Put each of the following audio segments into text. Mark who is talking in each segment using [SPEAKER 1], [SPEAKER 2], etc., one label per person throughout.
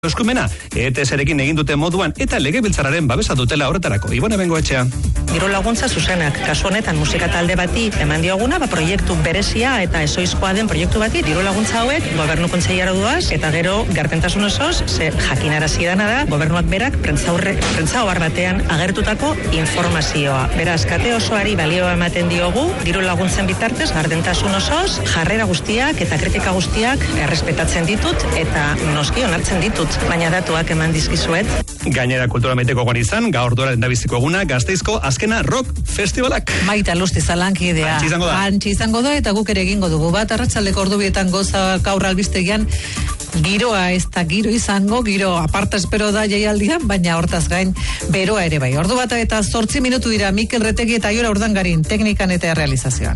[SPEAKER 1] eskumena, ETS-erekin egin duten moduan eta legebiltzarraren babesa dutela horretarako. Ibone Bengoetxea.
[SPEAKER 2] Diru laguntza zuzenak, kasu honetan musika talde bati eman dioguna, proiektu berezia eta ezoizkoa den proiektu bati, diru laguntza hauek gobernu kontseilara doaz, eta gero gardentasun osoz, ze jakinarazi dana da, gobernuak berak prentza ohar batean agertutako informazioa. Beraz, kate osoari balioa ematen diogu, diru laguntzen bitartez, gardentasun osoz, jarrera guztiak eta kritika guztiak errespetatzen ditut eta noski onartzen ditut. Baina datuak eman dizkizuet.
[SPEAKER 1] Gainera kultura maiteko izan, gaur duela endabiziko eguna, Gasteizko azkena rock festivalak.
[SPEAKER 3] Maita Lustiza lankidea. Antxi izango da eta guk ere egingo dugu bat, arratsaldeko ordubietan goza gaur albistegian, giroa ez da giro izango, giro aparta espero da jaialdian, baina hortaz gain beroa ere bai. Ordu bata eta 8 minutu dira Mikel Retegi eta Aiora Urdangarin teknikan eta realizazioan.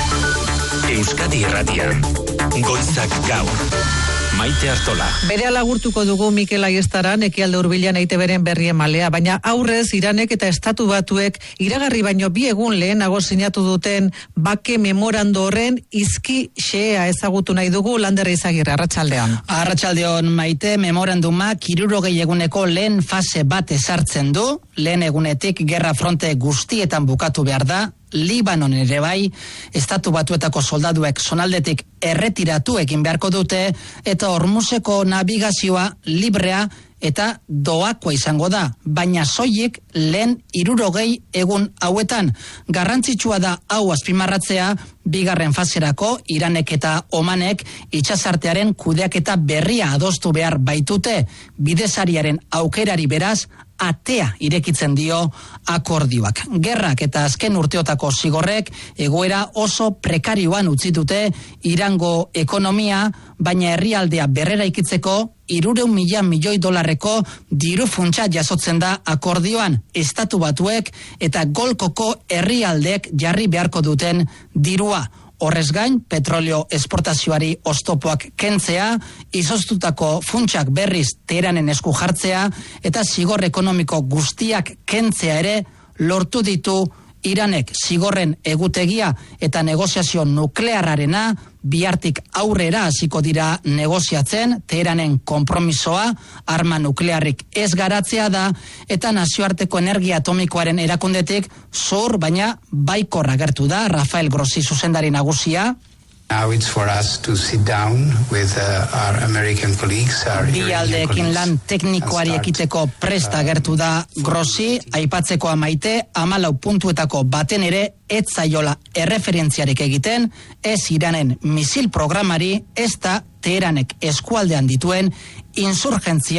[SPEAKER 4] Euskadi Irratian, goizak gaur. Maite Artola.
[SPEAKER 3] Bere alagurtuko dugu Mikel Aiestaran ekialde hurbilan EITBren berri emalea, baina aurrez Iranek eta Estatu Batuek iragarri baino 2 egun lehenago sinatu duten bake memorando horren izki xea ezagutu nahi dugu. Lander Izagirre, arratsaldeon.
[SPEAKER 5] Arratsaldeon, Maite, memoranduma 60 eguneko lehen fase bat ezartzen du, lehen egunetik gerra fronte guztietan bukatu behar da, Libanon ere bai, Estatu Batuetako soldaduek zonaldetik erretiratu egin beharko dute, eta Hormuzeko navigazioa librea eta doakoa izango da, baina soilik lehen 60 egun hauetan. Garrantzitsua da hau azpimarratzea, bigarren faserako Iranek eta Omanek itsasartearen kudeaketa berria adostu behar baitute, bidezariaren aukerari beraz, atea irekitzen dio akordioak. Gerrak eta azken urteotako zigorrek egoera oso prekarioan utzi dute Irango ekonomia, baina herrialdea berrera ikitzeko 300.000 milioi dolarreko diru funtsa jasotzen da akordioan. Estatu Batuek eta Golkoko herrialdeek jarri beharko duten dirua. Horrez gain, petrolio esportazioari oztopoak kentzea, izoztutako funtsak berriz Teheranen esku jartzea eta zigor ekonomiko guztiak kentzea ere lortu ditu Iranek. Zigorren egutegia eta negoziazio nuklearrarena bihartik aurrera hasiko dira negoziatzen. Teheranen konpromisoa arma nuklearrik ez garatzea da eta nazioarteko energia atomikoaren erakundetik zor baina baikor agertu da Rafael Grossi zuzendari nagusia.
[SPEAKER 6] Now it's for us to sit down with our American colleagues, our
[SPEAKER 5] Bi aldeekin lan teknikoari ekiteko presta agertu da Grossi, aipatzekoa Maite, 14 puntuetako baten ere ez zaiola erreferentziarik egiten, ez Iranen misil programari, ez da Teheranek eskualdean dituen insurgentzia